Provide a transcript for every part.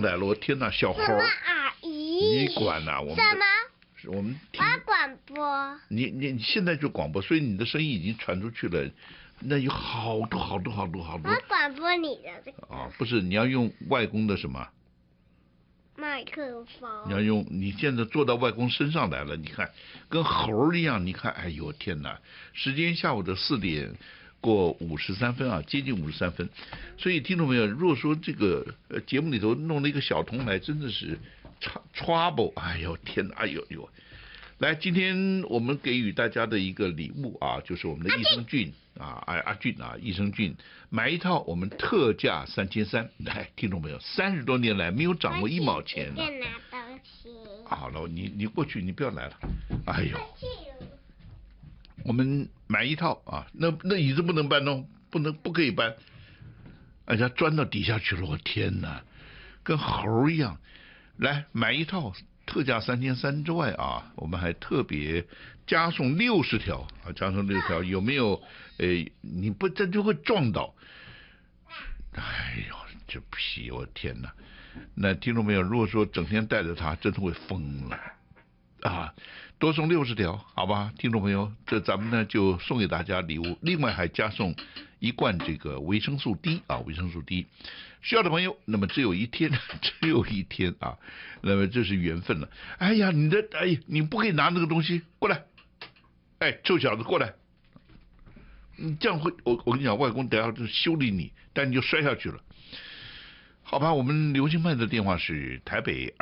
来了，我天哪，小猴。 什么阿姨？ 你管呐、我们什么？ 我们我要广播。 你现在就广播，所以你的声音已经传出去了。那有好多。 我要广播你的这个。 啊，不是，你要用外公的什么？ 麦克风。 你要用，你现在坐到外公身上来了，你看跟猴一样，你看，哎呦天哪！时间下午的4点过53分啊，接近53分。所以听众朋友，如果说这个节目里头弄了一个小童来，真的是trouble， 哎呦天哪，哎呦。来，今天我们给予大家的一个礼物啊，就是我们的益生菌啊，阿俊啊，益生菌买一套，我们特价3300。来，听众朋友，30多年来没有涨过1毛钱了。 拿东西。 好了，你过去，你不要来了。哎呦，我们买一套啊，那椅子不能搬哦，不可以搬，人家钻到底下去了，我天哪，跟猴一样。来买一套。特价3300之外啊，我们还特别加送60条啊，加送60条，有没有？你不这就会撞到。哎呦，这皮，我天哪！那听众朋友，如果说整天带着它，真的会疯了啊！多送60条，好吧，听众朋友，这咱们呢就送给大家礼物，另外还加送1罐这个维生素 D 啊，维生素 D。需要的朋友，那么只有一天啊，那么这是缘分了。哎呀，你不可以拿那个东西过来，哎，臭小子过来，你这样会，我跟你讲，外公等下就修理你，但你就摔下去了。好吧，我们流行派的电话是台北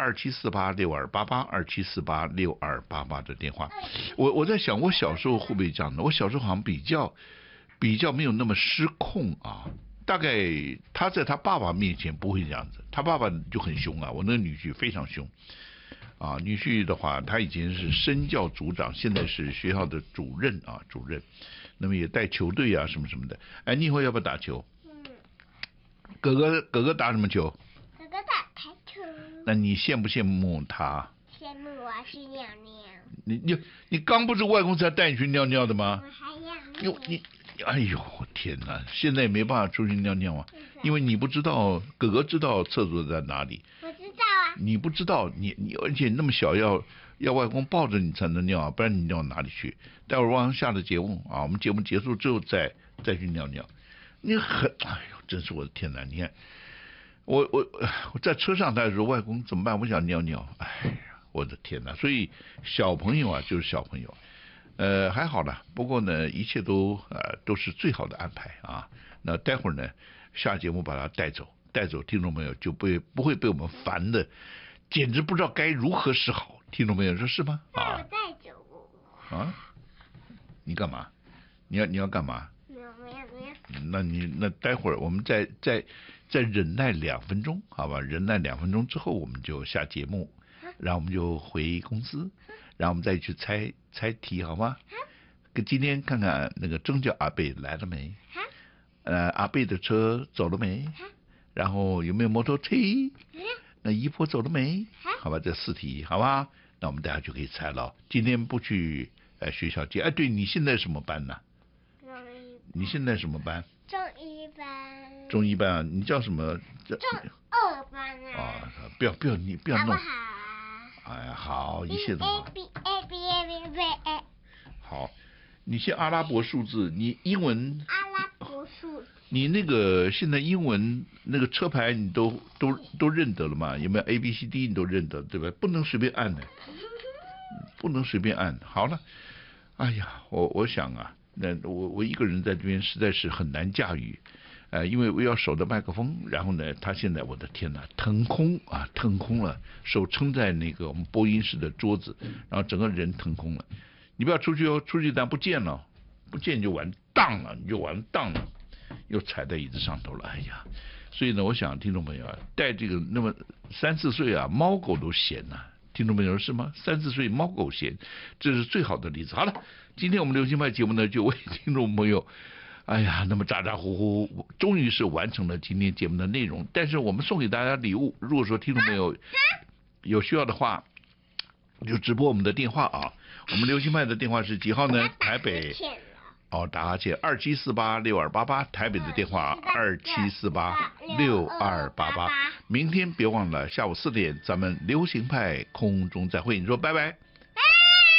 27486288，27486288的电话。我在想，我小时候会不会这样的？我小时候好像比较没有那么失控啊。大概他在他爸爸面前不会这样子，他爸爸就很凶啊。我那个女婿非常凶啊。女婿的话，他以前是身教组长，现在是学校的主任啊，主任。那么也带球队啊，什么的。哎，你以后要不要打球？哥哥打什么球？ 哥哥打台球。 那你羡不羡慕他？ 羡慕，我要去尿尿。 你刚不是外公才带你去尿尿的吗？ 我还要你哎呦天哪！现在也没办法出去尿尿啊，因为你不知道，哥哥知道厕所在哪里。 我知道啊。你不知道，你而且那么小，要外公抱着你才能尿啊，不然你尿哪里去？待会儿晚上下了节目啊，我们节目结束之后再去尿尿。哎呦，真是我的天哪！你看，我在车上，他说外公怎么办？我想尿尿。哎呀，我的天哪！所以小朋友啊，就是小朋友。还好了，不过呢，一切都是最好的安排啊。那待会儿呢，下节目把他带走，听众朋友就不会被我们烦的，简直不知道该如何是好。听众朋友说是吗？ 那我带走。 啊？你干嘛？你要干嘛？ 没有。 那待会儿我们再忍耐2分钟，好吧？忍耐2分钟之后，我们就下节目，然后我们就回公司。然后我们再去猜题，好吗？今天看看那个征教阿贝来了没？阿贝的车走了没？然后有没有摩托车？那姨婆走了没？好吧，这4题，好吧？那我们大家就可以猜了。今天不去学校接。哎，对，你现在什么班呢？你现在什么班？ 中一班。 中一班啊？你叫什么？ 中2班啊。 不要你不要弄。 好不好？ 哎呀，好，一切都好。 A B A。 好，你先阿拉伯数字，你英文。 阿拉伯数字。 你那个现在英文那个车牌你都认得了吗？有没有 A B C D 你都认得，对吧？不能随便按的，不能随便按。好了，哎呀，我想啊，那我一个人在这边实在是很难驾驭。因为我要守着麦克风，然后呢，他现在我的天哪，腾空了，手撑在那个我们播音室的桌子，然后整个人腾空了。你不要出去哦，出去但不见了，不见你就完蛋了，又踩在椅子上头了。哎呀，所以呢，我想听众朋友啊，带这个那么3、4岁啊，猫狗都嫌呐。听众朋友是吗？3、4岁猫狗嫌，这是最好的例子。好了，今天我们流行派节目呢，就为听众朋友。哎呀，那么咋呼呼，终于是完成了今天节目的内容。但是我们送给大家礼物，如果说听众朋友有需要的话，就直拨我们的电话啊。我们流行派的电话是几号呢？台北哦，打哈欠27486288，台北的电话27486288。明天别忘了下午4点，咱们流行派空中再会。你说拜拜。